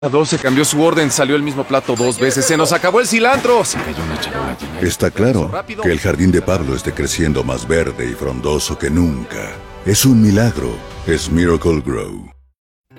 A 12 cambió su orden, salió el mismo plato 2 veces. ¡Se nos acabó el cilantro! Está claro que el jardín de Pablo esté creciendo más verde y frondoso que nunca. Es un milagro. Es Miracle Grow.